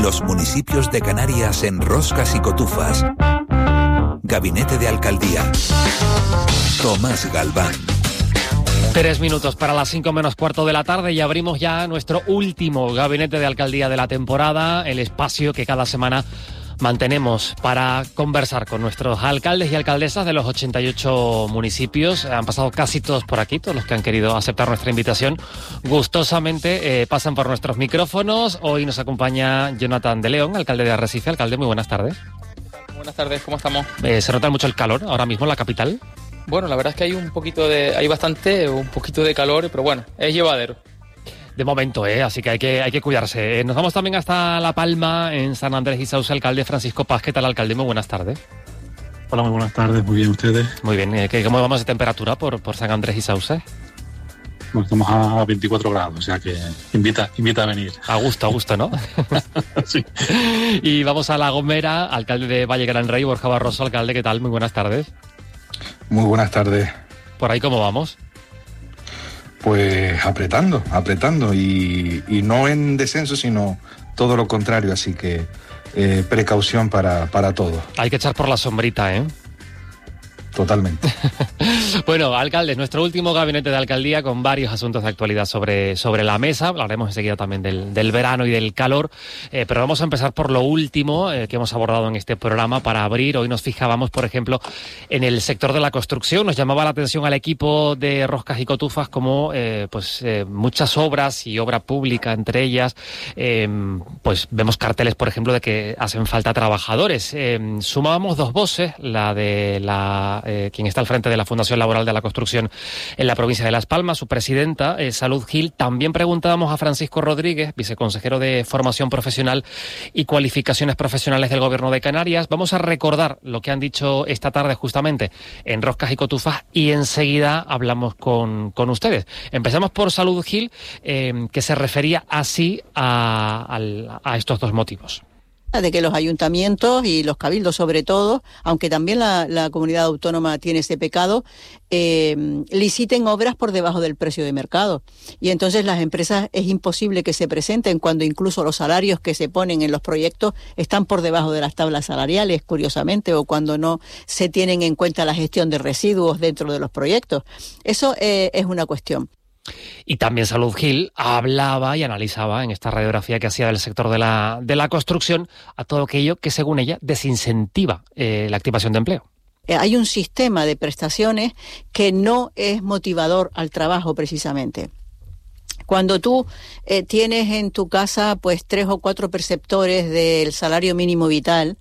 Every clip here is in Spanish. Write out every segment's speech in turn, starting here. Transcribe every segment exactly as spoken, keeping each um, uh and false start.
los municipios de Canarias en Roscas y Cotufas. Gabinete de Alcaldía. Tomás Galván. Tres minutos para las cinco menos cuarto de la tarde y abrimos ya nuestro último Gabinete de Alcaldía de la temporada, el espacio que cada semana mantenemos para conversar con nuestros alcaldes y alcaldesas de los ochenta y ocho municipios. Han pasado casi todos por aquí, todos los que han querido aceptar nuestra invitación. Gustosamente eh, pasan por nuestros micrófonos. Hoy nos acompaña Jonathan de León, alcalde de Arrecife. Alcalde, muy buenas tardes. Buenas tardes, ¿cómo estamos? Eh, ¿Se nota mucho el calor ahora mismo en la capital? Bueno, la verdad es que hay un poquito de, hay bastante, un poquito de calor, pero bueno, es llevadero. De momento, ¿eh? Así que hay que hay que cuidarse. Eh, nos vamos también hasta La Palma, en San Andrés y Sauce. Alcalde Francisco Paz, ¿qué tal, alcalde? Muy buenas tardes. Hola, muy buenas tardes. Muy bien, ¿ustedes? Muy bien. Eh, ¿Cómo vamos de temperatura por, por San Andrés y Sauce? Bueno, estamos a veinticuatro grados, o sea que invita, invita a venir. A gusto, a gusto, ¿no? Sí. Y vamos a La Gomera, alcalde de Valle Gran Rey, Borja Barroso. Alcalde, ¿qué tal? Muy buenas tardes. Muy buenas tardes. ¿Por ahí cómo vamos? Pues apretando, apretando y, y no en descenso, sino todo lo contrario, así que eh, precaución para, para todo. Hay que echar por la sombrita, ¿eh? Totalmente. Bueno, alcaldes, nuestro último gabinete de alcaldía con varios asuntos de actualidad sobre, sobre la mesa. Hablaremos enseguida también del, del verano y del calor, eh, pero vamos a empezar por lo último eh, que hemos abordado en este programa para abrir. Hoy nos fijábamos, por ejemplo, en el sector de la construcción. Nos llamaba la atención al equipo de Roscas y Cotufas como eh, pues eh, muchas obras y obra pública, entre ellas, eh, pues vemos carteles, por ejemplo, de que hacen falta trabajadores. Eh, sumábamos dos voces, la de la Eh, quien está al frente de la Fundación Laboral de la Construcción en la provincia de Las Palmas, su presidenta, eh, Salud Gil. También preguntábamos a Francisco Rodríguez, viceconsejero de Formación Profesional y Cualificaciones Profesionales del Gobierno de Canarias. Vamos a recordar lo que han dicho esta tarde justamente en Roscas y Cotufas y enseguida hablamos con, con ustedes. Empezamos por Salud Gil, eh, que se refería así a, a, a estos dos motivos. De que los ayuntamientos y los cabildos sobre todo, aunque también la, la comunidad autónoma tiene ese pecado, eh, liciten obras por debajo del precio de mercado. Y entonces las empresas es imposible que se presenten cuando incluso los salarios que se ponen en los proyectos están por debajo de las tablas salariales, curiosamente, o cuando no se tienen en cuenta la gestión de residuos dentro de los proyectos. Eso eh, es una cuestión. Y también Salud Gil hablaba y analizaba en esta radiografía que hacía del sector de la, de la construcción a todo aquello que, según ella, desincentiva eh, la activación de empleo. Hay un sistema de prestaciones que no es motivador al trabajo precisamente. Cuando tú eh, tienes en tu casa pues tres o cuatro perceptores del salario mínimo vital,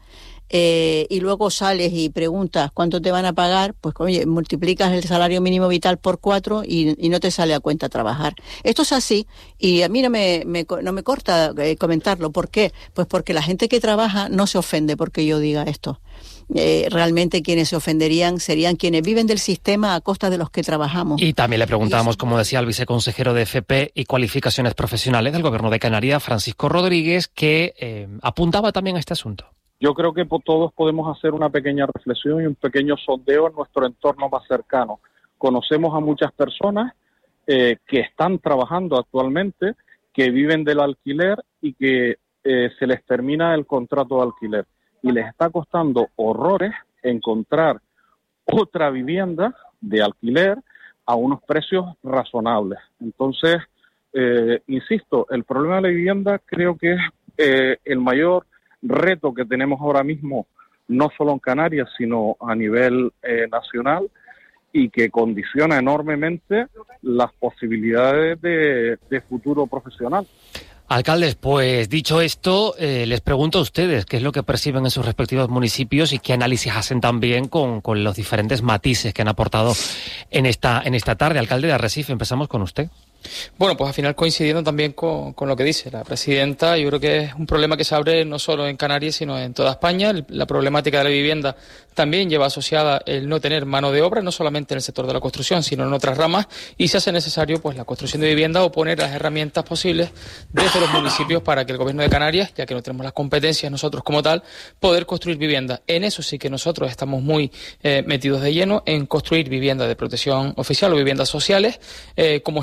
Eh, y luego sales y preguntas cuánto te van a pagar, pues oye, multiplicas el salario mínimo vital por cuatro y, y no te sale a cuenta trabajar. Esto es así y a mí no me, me, no me corta eh, comentarlo. ¿Por qué? Pues porque la gente que trabaja no se ofende porque yo diga esto. Eh, realmente quienes se ofenderían serían quienes viven del sistema a costa de los que trabajamos. Y también le preguntábamos, como decía el viceconsejero de F P y Cualificaciones Profesionales del Gobierno de Canarias, Francisco Rodríguez, que eh, apuntaba también a este asunto. Yo creo que todos podemos hacer una pequeña reflexión y un pequeño sondeo en nuestro entorno más cercano. Conocemos a muchas personas eh, que están trabajando actualmente, que viven del alquiler y que eh, se les termina el contrato de alquiler. Y les está costando horrores encontrar otra vivienda de alquiler a unos precios razonables. Entonces, eh, insisto, el problema de la vivienda creo que es eh, el mayor reto que tenemos ahora mismo, no solo en Canarias, sino a nivel eh, nacional, y que condiciona enormemente las posibilidades de, de futuro profesional. Alcaldes, pues dicho esto, eh, les pregunto a ustedes qué es lo que perciben en sus respectivos municipios y qué análisis hacen también con, con los diferentes matices que han aportado en esta, en esta tarde. Alcalde de Arrecife, empezamos con usted. Bueno, pues al final coincidiendo también con, con lo que dice la presidenta, yo creo que es un problema que se abre no solo en Canarias, sino en toda España. El, la problemática de la vivienda también lleva asociada el no tener mano de obra, no solamente en el sector de la construcción, sino en otras ramas, y se hace necesario pues la construcción de vivienda o poner las herramientas posibles desde los municipios para que el Gobierno de Canarias, ya que no tenemos las competencias nosotros como tal, poder construir vivienda. En eso sí que nosotros estamos muy eh, metidos de lleno en construir viviendas de protección oficial o viviendas sociales, eh, como es el caso, por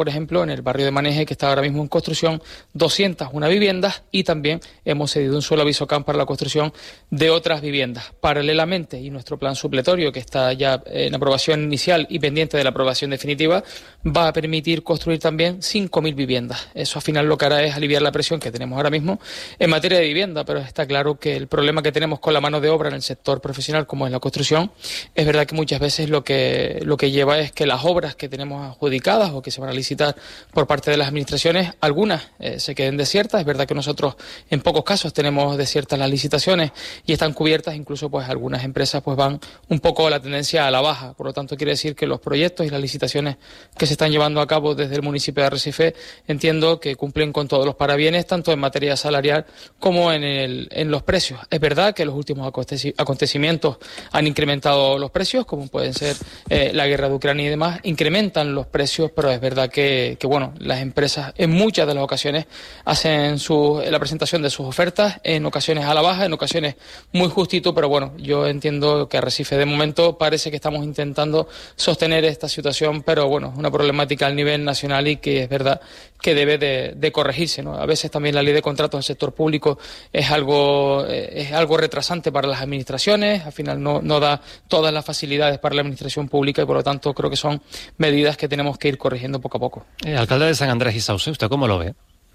ejemplo, en el barrio de Maneje, que está ahora mismo en construcción, doscientas una viviendas, y también hemos cedido un suelo a Visocam para la construcción de otras viviendas. Paralelamente, y nuestro plan supletorio, que está ya en aprobación inicial y pendiente de la aprobación definitiva, va a permitir construir también cinco mil viviendas. Eso al final lo que hará es aliviar la presión que tenemos ahora mismo en materia de vivienda, pero está claro que el problema que tenemos con la mano de obra en el sector profesional, como es la construcción, es verdad que muchas veces lo que, lo que lleva es que las obras que tenemos adjudicadas o que se van a licitar por parte de las administraciones, algunas eh, se queden desiertas. Es verdad que nosotros en pocos casos tenemos desiertas las licitaciones y están cubiertas, incluso pues algunas empresas pues van un poco a la tendencia a la baja. Por lo tanto, quiere decir que los proyectos y las licitaciones que se están llevando a cabo desde el municipio de Arrecife, entiendo que cumplen con todos los parabienes, tanto en materia salarial como en, el, en los precios. Es verdad que los últimos acontecimientos han incrementado los precios, como pueden ser eh, la guerra de Ucrania y demás, incrementan los precios, pero es verdad que, que bueno, las empresas en muchas de las ocasiones hacen su, la presentación de sus ofertas, en ocasiones a la baja, en ocasiones muy justito, pero bueno, yo entiendo que Arrecife de momento parece que estamos intentando sostener esta situación, pero bueno, es una problemática al nivel nacional y que es verdad que debe de, de corregirse, ¿no? A veces también la ley de contratos del sector público es algo, es algo retrasante para las administraciones, al final no, no da todas las facilidades para la administración pública y por lo tanto creo que son medidas que tenemos que ir corrigiendo poco a poco. Eh, alcalde de San Andrés y Sauce, ¿usted cómo lo ve?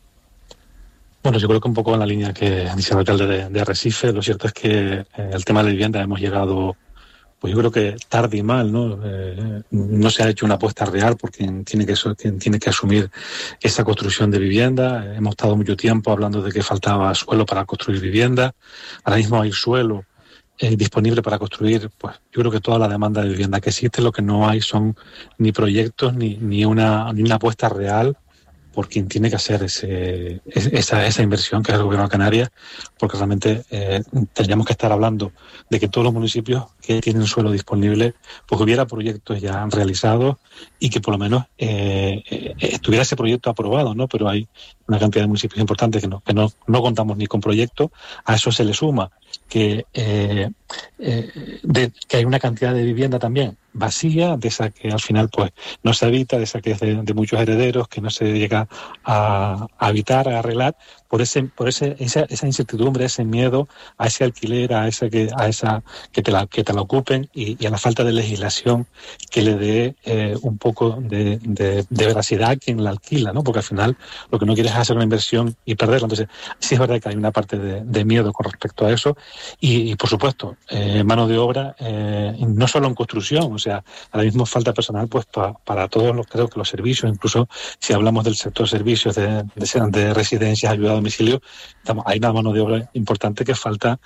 Bueno, yo creo que un poco en la línea que dice el alcalde de, de Arrecife. Lo cierto es que eh, el tema de la vivienda hemos llegado, pues yo creo que tarde y mal, ¿no? Eh, no se ha hecho una apuesta real por quien tiene que, quien tiene que asumir esa construcción de vivienda. Hemos estado mucho tiempo hablando de que faltaba suelo para construir vivienda. Ahora mismo hay suelo eh, disponible para construir, pues yo creo que toda la demanda de vivienda que existe. Lo que no hay son ni proyectos ni, ni, una, ni una apuesta real por quien tiene que hacer ese, esa, esa inversión, que es el Gobierno de Canarias, porque realmente eh, tendríamos que estar hablando de que todos los municipios que tienen suelo disponible, pues hubiera proyectos ya realizados y que por lo menos eh, eh, estuviera ese proyecto aprobado, ¿no? Pero hay una cantidad de municipios importantes que no, que no, no contamos ni con proyecto. A eso se le suma que, eh, eh, de, que hay una cantidad de vivienda también vacía, de esa que al final pues no se habita, de esa que es de, de muchos herederos, que no se llega a, a habitar, a arreglar, por ese, por ese, esa, esa incertidumbre, ese miedo a ese alquiler, a esa que, a esa que te la, que te la ocupen y, y a la falta de legislación que le dé eh, un poco de, de, de veracidad a quien la alquila, ¿no? Porque al final lo que no quieres es hacer una inversión y perderla. Entonces, sí es verdad que hay una parte de, de miedo con respecto a eso y, y por supuesto, eh, mano de obra, eh, no solo en construcción, o sea, ahora mismo falta personal pues pa, para todos los, creo que los servicios, incluso si hablamos del sector servicios de, de, de residencias, ayuda a domicilio, hay una mano de obra importante que falta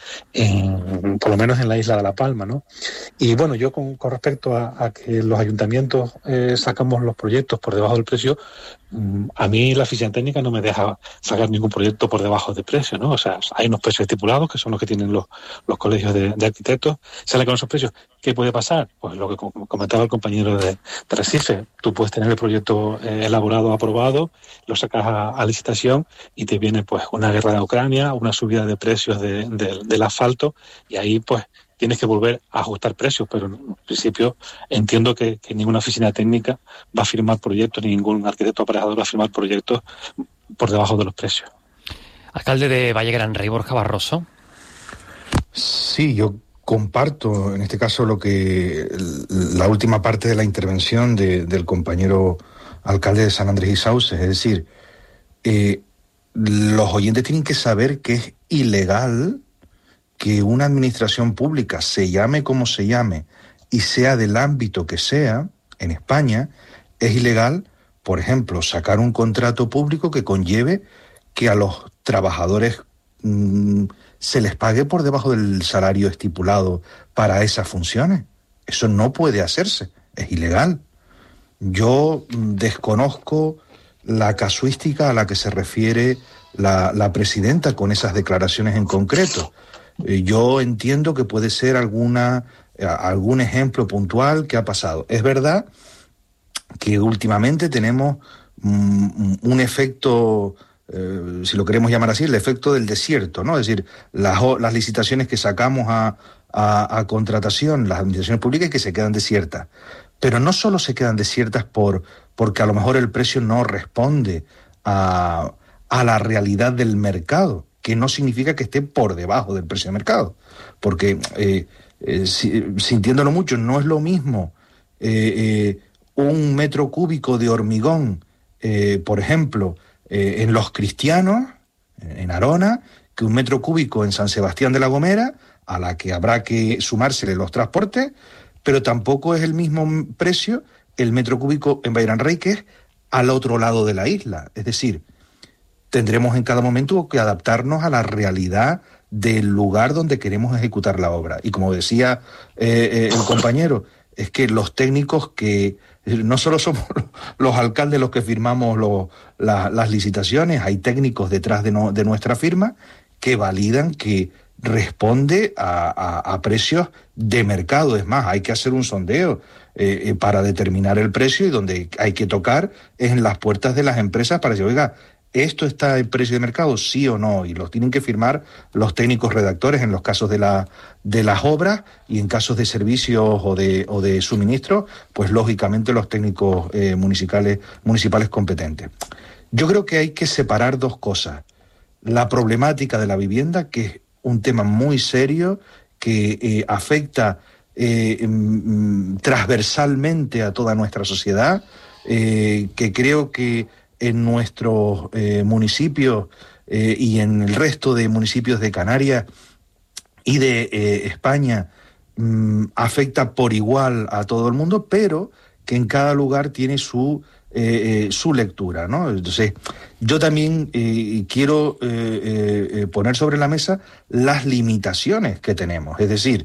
en, por lo menos en la isla de La Palma, ¿no? Y bueno, yo con, con respecto a, a que los ayuntamientos eh, sacamos los proyectos por debajo del precio, a mí la oficina técnica no me deja sacar ningún proyecto por debajo de precio, ¿no? O sea, hay unos precios estipulados que son los que tienen los, los colegios de, de arquitectos, sale con esos precios. ¿Qué puede pasar? Pues lo que comentaba el compañero de, de Recife, tú puedes tener el proyecto eh, elaborado, aprobado, lo sacas a, a licitación y te viene pues una guerra de Ucrania, una subida de precios de, de, del asfalto y ahí pues tienes que volver a ajustar precios, pero en principio entiendo que, que ninguna oficina técnica va a firmar proyectos, ni ningún arquitecto aparejador va a firmar proyectos por debajo de los precios. Alcalde de Valle Gran Rey, Borja Barroso. Sí, yo comparto en este caso lo que la última parte de la intervención de, del compañero alcalde de San Andrés y Sauces, es decir, eh, los oyentes tienen que saber que es ilegal que una administración pública, se llame como se llame y sea del ámbito que sea, en España, es ilegal, por ejemplo, sacar un contrato público que conlleve que a los trabajadores mmm, se les pague por debajo del salario estipulado para esas funciones. Eso no puede hacerse, es ilegal. Yo desconozco la casuística a la que se refiere la, la presidenta con esas declaraciones en concreto. Yo entiendo que puede ser alguna algún ejemplo puntual que ha pasado. Es verdad que últimamente tenemos um, un efecto, eh, si lo queremos llamar así, el efecto del desierto, ¿no? Es decir, las, las licitaciones que sacamos a, a, a contratación, las administraciones públicas que se quedan desiertas. pero no solo se quedan desiertas por, porque a lo mejor el precio no responde a, a la realidad del mercado, que no significa que esté por debajo del precio de mercado, porque eh, eh, si, sintiéndolo mucho, no es lo mismo eh, eh, un metro cúbico de hormigón, eh, por ejemplo, eh, en Los Cristianos, en Arona, que un metro cúbico en San Sebastián de la Gomera, a la que habrá que sumársele los transportes, pero tampoco es el mismo precio el metro cúbico en Bairán Rey, que es al otro lado de la isla. Es decir, tendremos en cada momento que adaptarnos a la realidad del lugar donde queremos ejecutar la obra. Y como decía eh, eh, el compañero, es que los técnicos que no solo somos los alcaldes los que firmamos los, la, las licitaciones, hay técnicos detrás de, no, de nuestra firma que validan que responde a, a, a precios de mercado. Es más, hay que hacer un sondeo eh, eh, para determinar el precio, y donde hay que tocar es en las puertas de las empresas para decir, oiga, ¿esto está en precio de mercado? Sí o no. Y los tienen que firmar los técnicos redactores en los casos de, la, de las obras, y en casos de servicios o de, o de suministro, pues lógicamente los técnicos eh, municipales, municipales competentes. Yo creo que hay que separar dos cosas. La problemática de la vivienda, que es un tema muy serio, que eh, afecta eh, mm, transversalmente a toda nuestra sociedad, eh, que creo que en nuestros eh, municipios eh, y en el resto de municipios de Canarias y de eh, España mmm, afecta por igual a todo el mundo, pero que en cada lugar tiene su, eh, eh, su lectura, ¿no? Entonces, yo también eh, quiero eh, eh, poner sobre la mesa las limitaciones que tenemos. Es decir,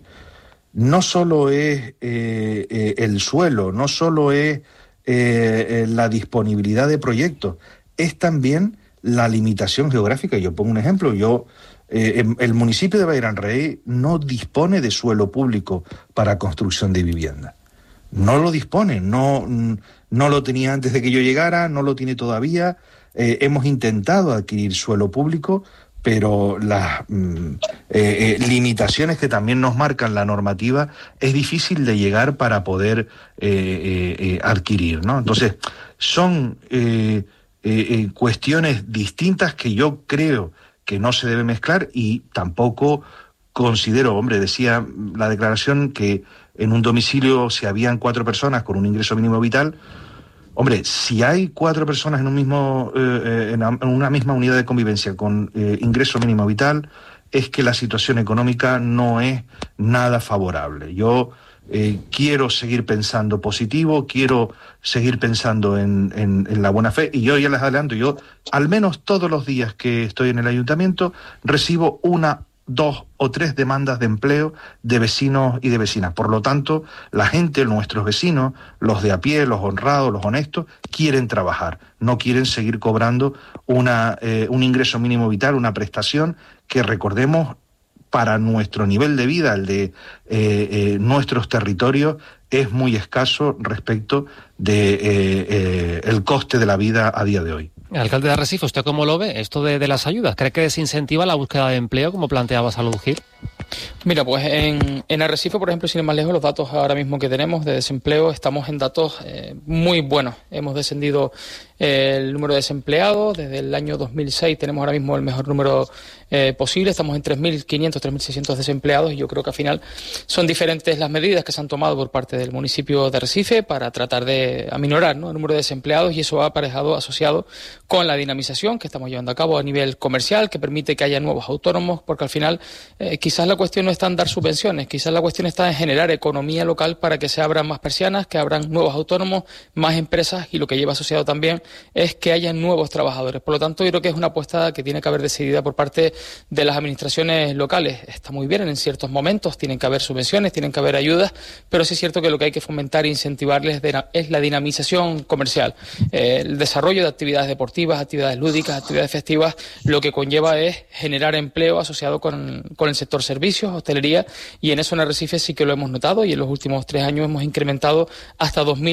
no solo es eh, eh, el suelo, no solo es Eh, eh, la disponibilidad de proyectos, es también la limitación geográfica. Yo pongo un ejemplo, yo eh, el municipio de Bairán Rey no dispone de suelo público para construcción de vivienda, no lo dispone, no, no lo tenía antes de que yo llegara, no lo tiene todavía. Eh, hemos intentado adquirir suelo público, pero las mm, eh, eh, limitaciones que también nos marcan la normativa es difícil de llegar para poder eh, eh, eh, adquirir, ¿no? Entonces, son eh, eh, eh, cuestiones distintas que yo creo que no se debe mezclar, y tampoco considero, hombre, decía la declaración que en un domicilio, si habían cuatro personas con un ingreso mínimo vital, hombre, si hay cuatro personas en un mismo eh, en una misma unidad de convivencia con eh, ingreso mínimo vital, es que la situación económica no es nada favorable. Yo eh, quiero seguir pensando positivo, quiero seguir pensando en, en, en la buena fe, y yo ya les adelanto, yo al menos todos los días que estoy en el ayuntamiento recibo una, dos o tres demandas de empleo de vecinos y de vecinas. Por lo tanto, la gente, nuestros vecinos, los de a pie, los honrados, los honestos, quieren trabajar, no quieren seguir cobrando una, eh, un ingreso mínimo vital, una prestación que, recordemos, para nuestro nivel de vida, el de eh, eh, nuestros territorios, es muy escaso respecto de eh, eh, el coste de la vida a día de hoy. Alcalde de Arrecife, ¿usted cómo lo ve esto de, de las ayudas? ¿Cree que desincentiva la búsqueda de empleo, como planteaba Salud Gil? Mira, pues en, en Arrecife, por ejemplo, sin ir más lejos, los datos ahora mismo que tenemos de desempleo, estamos en datos eh, muy buenos. Hemos descendido eh, el número de desempleados. Desde el año dos mil seis tenemos ahora mismo el mejor número eh, posible. Estamos en tres mil quinientos, tres mil seiscientos desempleados, y yo creo que al final son diferentes las medidas que se han tomado por parte del municipio de Arrecife para tratar de aminorar, ¿no?, el número de desempleados, y eso ha aparejado, asociado con la dinamización que estamos llevando a cabo a nivel comercial, que permite que haya nuevos autónomos, porque al final eh, quizás la cuestión no está en dar subvenciones, quizás la cuestión está en generar economía local para que se abran más persianas, que abran nuevos autónomos, más empresas, y lo que lleva asociado también es que haya nuevos trabajadores. Por lo tanto, yo creo que es una apuesta que tiene que haber decidida por parte de las administraciones locales. Está muy bien en ciertos momentos, tienen que haber subvenciones, tienen que haber ayudas, pero sí es cierto que lo que hay que fomentar e incentivarles es la dinamización comercial, eh, el desarrollo de actividades deportivas, actividades lúdicas, actividades festivas, lo que conlleva es generar empleo asociado con, con el sector servicios, hostelería, y en eso en Arrecife sí que lo hemos notado, y en los últimos tres años hemos incrementado hasta dos mil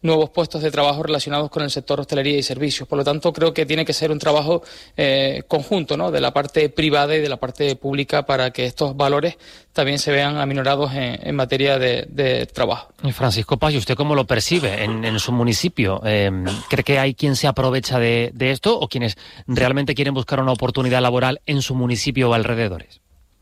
nuevos puestos de trabajo relacionados con el sector hostelería y servicios. Por lo tanto, creo que tiene que ser un trabajo eh, conjunto, ¿no?, de la parte privada y de la parte pública para que estos valores también se vean aminorados en, en materia de, de trabajo. Francisco Paz, ¿y usted cómo lo percibe en, en su municipio? Eh, ¿Cree que hay quien se aprovecha de, de esto o quienes realmente quieren buscar una oportunidad laboral en su municipio o alrededores?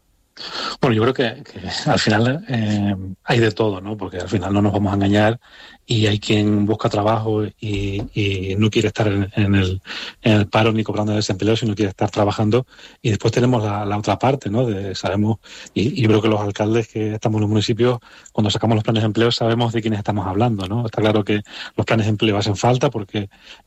Bueno, yo creo que, que al final eh, hay de todo, ¿no? Porque al final no nos vamos a engañar y hay quien busca trabajo y, y no quiere estar en, en, el, en el paro ni cobrando desempleo, sino quiere estar trabajando. Y después tenemos la, la otra parte, ¿no? De, sabemos, y, y creo que los alcaldes que estamos en los municipios, cuando sacamos los planes de empleo, sabemos de quiénes estamos hablando, ¿no? Está claro que los planes de empleo hacen falta porque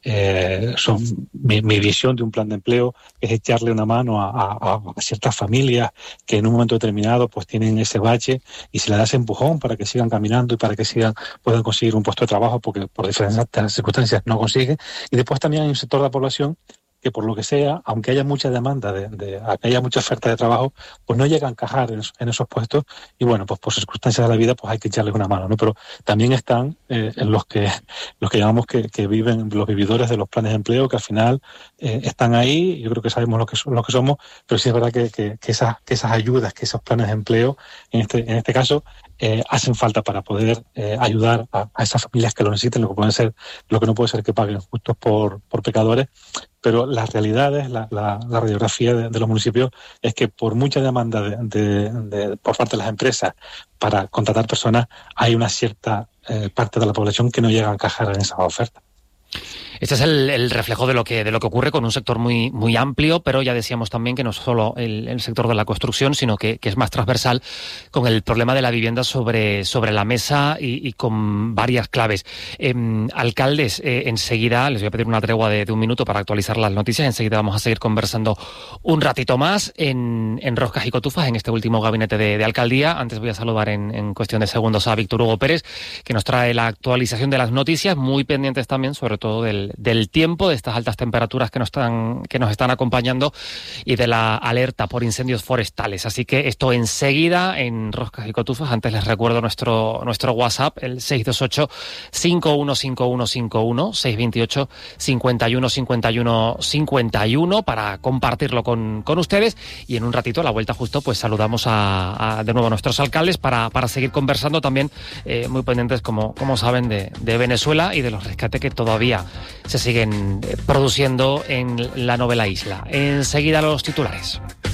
eh, son mi, mi visión de un plan de empleo es echarle una mano a, a, a ciertas familias que en un momento determinado pues tienen ese bache y se le da ese empujón para que sigan caminando y para que sigan puedan conseguir un puesto de trabajo porque por diferentes circunstancias no consiguen. Y después también hay un sector de la población que por lo que sea, aunque haya mucha demanda, de, de, aunque haya mucha oferta de trabajo, pues no llega a encajar en, en esos puestos y bueno, pues por circunstancias de la vida pues hay que echarles una mano, ¿no? Pero también están eh, en los que los que llamamos que, que viven, los vividores de los planes de empleo, que al final eh, están ahí, yo creo que sabemos lo que, lo que somos, pero sí es verdad que, que, que, esas, que esas ayudas, que esos planes de empleo, en este, en este caso, eh, hacen falta para poder eh, ayudar a, a esas familias que lo necesiten, lo que pueden ser, lo que no puede ser que paguen justos por, por pecadores. Pero las realidades, la, la, la radiografía de, de los municipios es que por mucha demanda de, de, de, por parte de las empresas para contratar personas, hay una cierta eh, parte de la población que no llega a encajar en esas ofertas. Este es el, el reflejo de lo que de lo que ocurre con un sector muy muy amplio, pero ya decíamos también que no es solo el, el sector de la construcción, sino que, que es más transversal, con el problema de la vivienda sobre, sobre la mesa y, y con varias claves. Eh, alcaldes, eh, enseguida les voy a pedir una tregua de, de un minuto para actualizar las noticias. Enseguida vamos a seguir conversando un ratito más en, en Roscas y Cotufas, en este último gabinete de, de alcaldía. Antes voy a saludar en, en cuestión de segundos a Víctor Hugo Pérez, que nos trae la actualización de las noticias, muy pendientes también, sobre todo del del tiempo, de estas altas temperaturas que nos están que nos están acompañando y de la alerta por incendios forestales. Así que esto enseguida en Roscas y Cotufas. Antes les recuerdo nuestro nuestro WhatsApp, el seis dos ocho, cinco uno cinco uno cinco uno, seis dos ocho, cinco uno cinco uno cinco uno para compartirlo con, con ustedes. Y en un ratito, a la vuelta justo, pues saludamos a, a de nuevo a nuestros alcaldes para, para seguir conversando también, eh, muy pendientes, como, como saben, de, de Venezuela y de los rescates que todavía se siguen produciendo en la novela isla. Enseguida los titulares.